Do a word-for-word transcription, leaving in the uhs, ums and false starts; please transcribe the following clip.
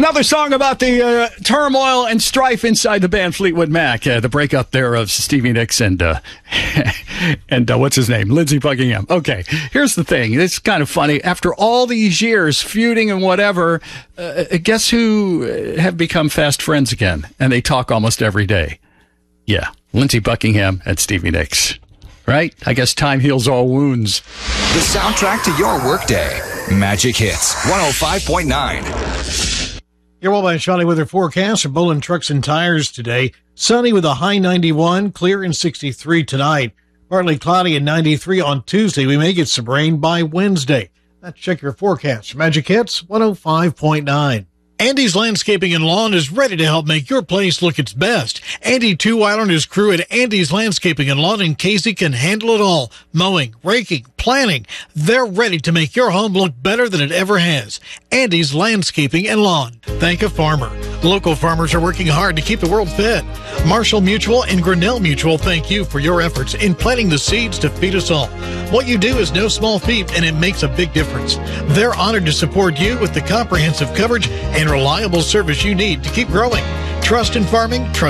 Another song about the uh, turmoil and strife inside the band Fleetwood Mac. Uh, the breakup there of Stevie Nicks and, uh, and uh, what's his name? Lindsey Buckingham. Okay, here's the thing. It's kind of funny. After all these years feuding and whatever, uh, guess who have become fast friends again? And they talk almost every day. Yeah, Lindsey Buckingham and Stevie Nicks. Right? I guess time heals all wounds. The soundtrack to your workday. Magic Hits one oh five point nine. You're well by Shawnee weather forecast for Bolin Trucks and Tires today. Sunny with a high ninety-one, clear and sixty-three tonight. Partly cloudy and ninety-three on Tuesday. We may get some rain by Wednesday. Let's check your forecast for Magic Hits one oh five point nine. Andy's Landscaping and Lawn is ready to help make your place look its best. Andy Two-Wile and his crew at Andy's Landscaping and Lawn in Casey can handle it all. Mowing, raking, planting. They're ready to make your home look better than it ever has. Andy's Landscaping and Lawn. Thank a farmer. Local farmers are working hard to keep the world fed. Marshall Mutual and Grinnell Mutual thank you for your efforts in planting the seeds to feed us all. What you do is no small feat, and it makes a big difference. They're honored to support you with the comprehensive coverage and reliable service you need to keep growing. Trust in farming, trust